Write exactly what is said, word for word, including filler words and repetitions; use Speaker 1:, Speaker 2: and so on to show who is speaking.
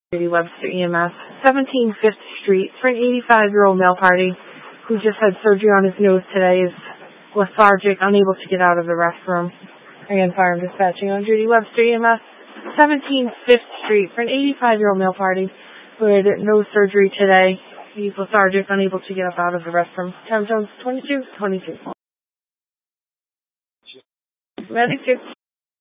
Speaker 1: Judy Webster E M S, seventeen Fifth Street, for an eighty-five-year-old male party who just had surgery on his nose today, is lethargic, unable to get out of the restroom. Again, fire and dispatching on Judy Webster E M S, seventeen Fifth Street, for an eighty-five-year-old male party who had nose surgery today. He's lethargic, unable to get up out of the restroom. Tom Jones, twenty-two twenty-two. Medic